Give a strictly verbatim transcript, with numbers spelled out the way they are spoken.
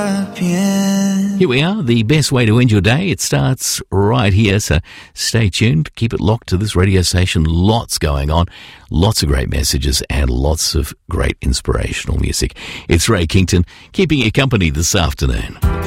Here we are, the best way to end your day. It starts right here, so stay tuned. Keep it locked to this radio station. Lots going on, lots of great messages and lots of great inspirational music. It's Ray Kington keeping you company this afternoon.